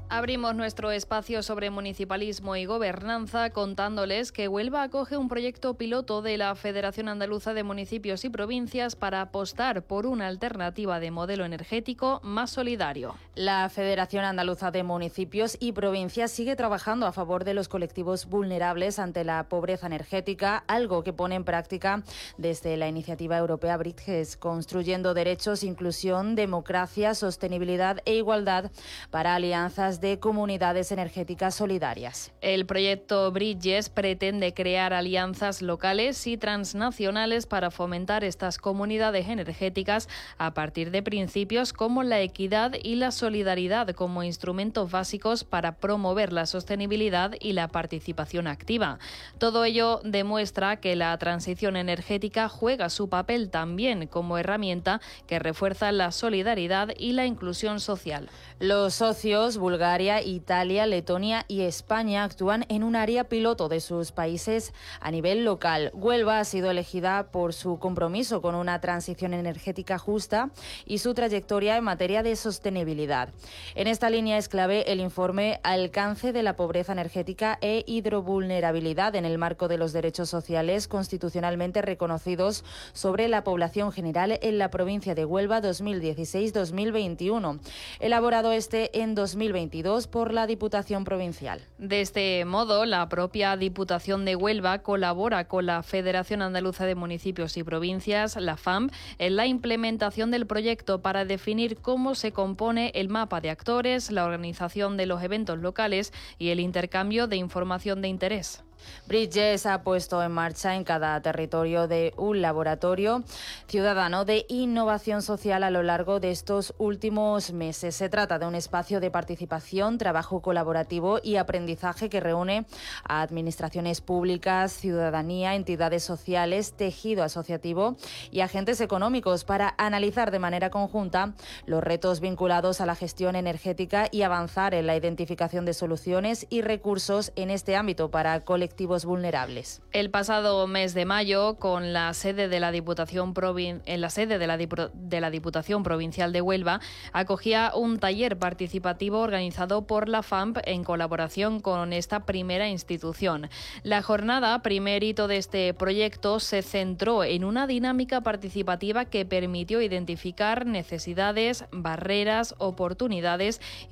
Abrimos nuestro espacio sobre municipalismo y gobernanza contándoles que Huelva acoge un proyecto piloto de la Federación Andaluza de Municipios y Provincias para apostar por una alternativa de modelo energético más solidario. La Federación Andaluza de Municipios y Provincias sigue trabajando a favor de los colectivos vulnerables ante la pobreza energética, algo que pone en práctica desde la iniciativa europea Bridges, construyendo derechos, inclusión, democracia, sostenibilidad e igualdad para alianzas de comunidades energéticas solidarias. El proyecto Bridges pretende crear alianzas locales y transnacionales para fomentar estas comunidades energéticas a partir de principios como la equidad y la solidaridad como instrumentos básicos para promover la sostenibilidad y la participación activa. Todo ello demuestra que la transición energética juega su papel también como herramienta que refuerza la solidaridad y la inclusión social. Los socios Bulgaria, Italia, Letonia y España actúan en un área piloto de sus países a nivel local. Huelva ha sido elegida por su compromiso con una transición energética justa y su trayectoria en materia de sostenibilidad. En esta línea es clave el informe Alcance de la pobreza energética e hidrovulnerabilidad en el marco de los derechos sociales constitucionalmente reconocidos sobre la población general en la provincia de Huelva 2016-2021, elaborado en 2022 por la Diputación Provincial. De este modo, la propia Diputación de Huelva colabora con la Federación Andaluza de Municipios y Provincias, la FAMP, en la implementación del proyecto para definir cómo se compone el mapa de actores, la organización de los eventos locales y el intercambio de información de interés. Bridges ha puesto en marcha en cada territorio de un laboratorio ciudadano de innovación social a lo largo de estos últimos meses. Se trata de un espacio de participación, trabajo colaborativo y aprendizaje que reúne a administraciones públicas, ciudadanía, entidades sociales, tejido asociativo y agentes económicos para analizar de manera conjunta los retos vinculados a la gestión energética y avanzar en la identificación de soluciones y recursos en este ámbito para colectivos vulnerables. El pasado mes de mayo, con la sede de la Diputación de la Diputación Provincial de Huelva, acogía un taller participativo organizado por la FAMP en colaboración con esta primera institución. La jornada, primer hito de este proyecto, se centró en una dinámica participativa que permitió identificar necesidades, barreras, oportunidades